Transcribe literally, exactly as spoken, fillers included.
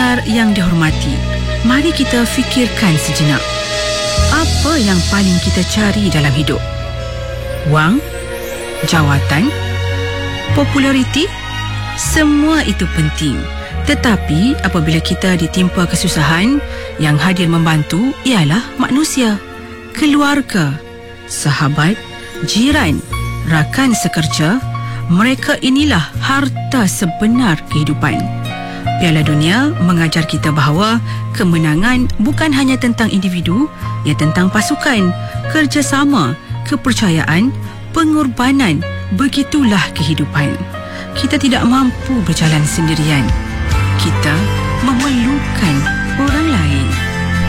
pendengar yang dihormati, mari kita fikirkan sejenak. Apa yang paling kita cari dalam hidup? Wang? Jawatan? Populariti? Semua itu penting. Tetapi apabila kita ditimpa kesusahan, yang hadir membantu ialah manusia, keluarga, sahabat, jiran, rakan sekerja. Mereka inilah harta sebenar kehidupan. Piala Dunia mengajar kita bahawa kemenangan bukan hanya tentang individu, ia tentang pasukan, kerjasama, kepercayaan, pengorbanan. Begitulah kehidupan. Kita tidak mampu berjalan sendirian. Kita memerlukan